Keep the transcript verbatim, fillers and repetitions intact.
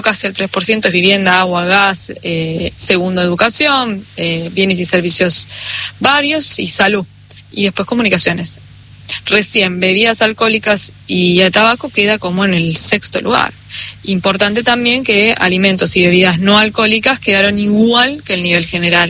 casi el tres por ciento es vivienda, agua, gas, eh, segundo educación, eh, bienes y servicios varios y salud, y después comunicaciones. Recién bebidas alcohólicas y el tabaco queda como en el sexto lugar. Importante también que alimentos y bebidas no alcohólicas quedaron igual que el nivel general.